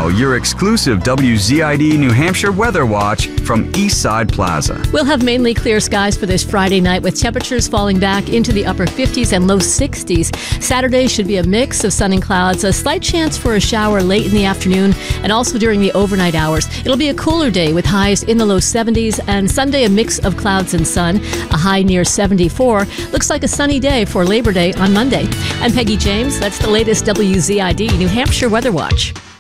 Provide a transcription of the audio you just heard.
now, your exclusive WZID New Hampshire Weather Watch from Eastside Plaza. We'll have mainly clear skies for this Friday night with temperatures falling back into the upper 50s and low 60s. Saturday should be a mix of sun and clouds, a slight chance for a shower late in the afternoon and also during the overnight hours. It'll be a cooler day with highs in the low 70s, and Sunday a mix of clouds and sun, a high near 74. Looks like a sunny day for Labor Day on Monday. I'm Peggy James. That's the latest WZID New Hampshire Weather Watch.